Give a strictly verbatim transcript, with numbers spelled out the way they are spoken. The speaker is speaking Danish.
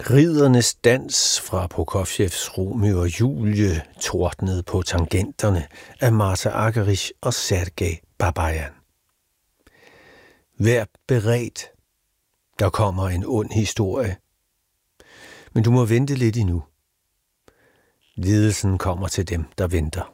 Riddernes dans fra Prokofjevs Romeo og Julie tordnede på tangenterne af Martha Argerich og Sergej Babayan. Vær beredt. Der kommer en ond historie. Men du må vente lidt endnu. Lidelsen kommer til dem, der venter.